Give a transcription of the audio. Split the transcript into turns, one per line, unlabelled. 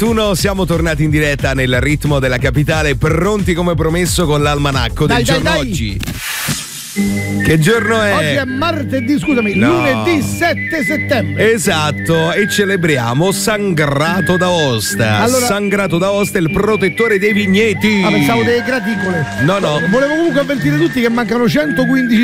Siamo tornati in diretta nel ritmo della capitale, pronti come promesso con l'almanacco del giorno oggi. Che giorno è?
Oggi è martedì, scusami, lunedì 7 settembre.
Esatto, e celebriamo Sangrato d'Aosta. Sangrato d'Aosta è il protettore dei vigneti.
Pensavo delle graticole.
No.
Volevo comunque avvertire tutti che mancano 115